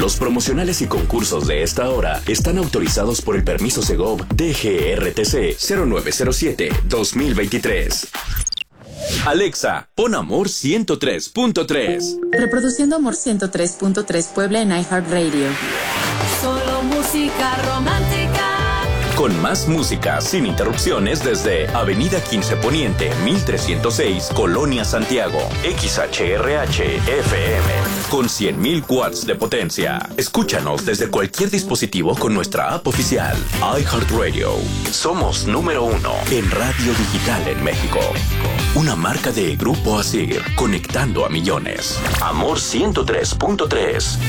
Los promocionales y concursos de esta hora están autorizados por el permiso Segov DGRTC 0907-2023. Alexa, pon Amor 103.3. Reproduciendo Amor 103.3 Puebla en iHeartRadio. Solo música romántica. Con más música sin interrupciones desde Avenida 15 Poniente, 1306, Colonia Santiago. XHRH FM. Con 100.000 watts de potencia. Escúchanos desde cualquier dispositivo con nuestra app oficial. iHeartRadio. Somos número 1 en radio digital en México. Una marca de Grupo Asir, conectando a millones. Amor 103.3.